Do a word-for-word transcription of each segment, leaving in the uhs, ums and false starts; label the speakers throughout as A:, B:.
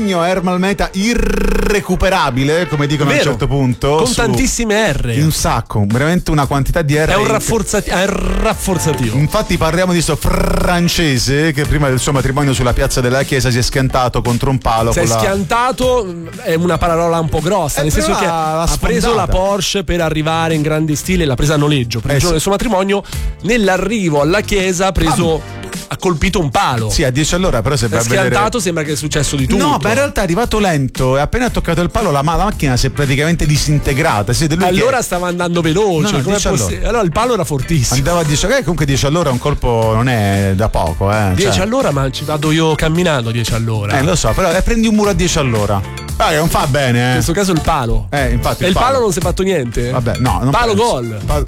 A: legno Ermal Meta irrecuperabile, come dicono
B: Vero.
A: a un certo punto.
B: Con
A: su,
B: tantissime R.
A: Un sacco, veramente una quantità di R.
B: È un, rafforzati- è un rafforzativo.
A: Infatti parliamo di sto francese che prima del suo matrimonio sulla piazza della chiesa si è schiantato contro un palo.
B: Si è
A: con la...
B: schiantato, è una parola un po' grossa,
A: Eh,
B: nel senso
A: però
B: che
A: l'ha
B: ha
A: sfondata.
B: preso la Porsche per arrivare in grande stile, l'ha presa a noleggio per il
A: Eh,
B: giorno
A: sì.
B: del suo matrimonio. Nell'arrivo alla chiesa ha preso, ha colpito un palo.
A: Sì, a dieci all'ora, però se
B: È
A: vai a vedere...
B: schiantato, sembra che è successo di tutto.
A: No, ma in realtà è arrivato lento e appena ha toccato il palo la, ma- la macchina si è praticamente disintegrata. Siete lui
B: allora
A: che
B: stava andando veloce.
A: No, no,
B: com'è
A: dieci
B: possi-
A: all'ora.
B: allora il palo era fortissimo.
A: andava a dieci, eh, comunque dieci all'ora un colpo non è da poco, eh.
B: dieci
A: cioè.
B: all'ora, ma ci vado io camminando dieci all'ora.
A: Eh, lo so, però eh, prendi un muro a dieci all'ora. Ah, non fa bene,
B: In
A: eh.
B: questo caso il palo.
A: Eh, infatti.
B: E il palo non si è fatto niente?
A: Vabbè, no, non
B: Palo
A: penso.
B: gol.
A: Pa-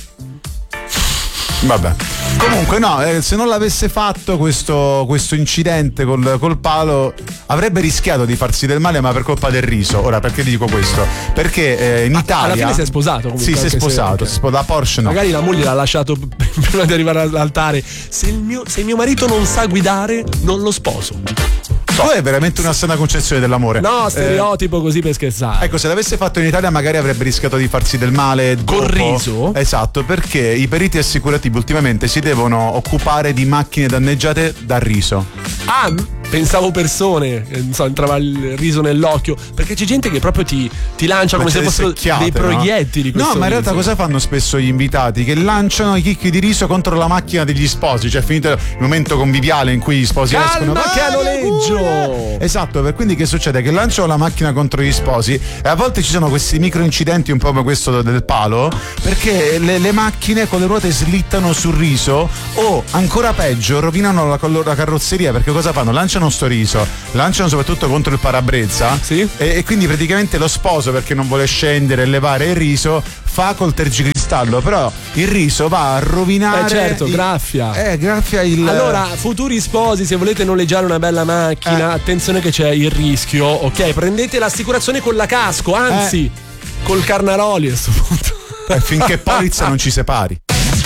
A: Vabbè. Comunque no, eh, se non l'avesse fatto questo, questo incidente col, col palo avrebbe rischiato di farsi del male, ma per colpa del riso. Ora perché vi dico questo? Perché eh, in Italia
B: Alla fine si è sposato comunque.
A: Sì, si è
B: anche se-
A: sposato, si è sposato, la Porsche no.
B: Magari la moglie l'ha lasciato prima di arrivare all'altare. Se il mio, se mio marito non sa guidare, non lo sposo.
A: Tu è veramente una sana concezione dell'amore.
B: No, stereotipo così per scherzare.
A: Ecco, se l'avesse fatto in Italia magari avrebbe rischiato di farsi del male
B: Col
A: dopo.
B: riso?
A: Esatto, perché i periti assicurativi ultimamente si devono occupare di macchine danneggiate dal riso.
B: Ah, pensavo persone, eh, non so, entrava il riso nell'occhio, perché c'è gente che proprio ti, ti lancia come se
A: Delle
B: fossero
A: secchiate,
B: dei proiettili.
A: no?
B: questo
A: No, ma in realtà
B: riso.
A: cosa fanno spesso gli invitati? Che lanciano i chicchi di riso contro la macchina degli sposi, cioè finito il momento conviviale in cui gli sposi escono.
B: Calma che a
A: "Ah,
B: noleggio!"
A: pure!" Esatto, per quindi che succede? Che lanciano la macchina contro gli sposi e a volte ci sono questi micro incidenti un po' come questo del palo, perché le, le macchine con le ruote slittano sul riso o ancora peggio rovinano la, la carrozzeria, perché cosa fanno? Lanciano sto riso, lanciano soprattutto contro il parabrezza.
B: Sì.
A: E, e quindi praticamente lo sposo, perché non vuole scendere e levare il riso, fa col tergicristallo, però il riso va a rovinare.
B: Eh certo,
A: il-
B: graffia.
A: Eh, graffia il.
B: Allora, futuri sposi, se volete noleggiare una bella macchina,
A: Eh.
B: attenzione che c'è il rischio, ok? Prendete l'assicurazione con la casco, anzi, col Carnaroli a questo punto.
A: Eh, finché Polizza non ci separi.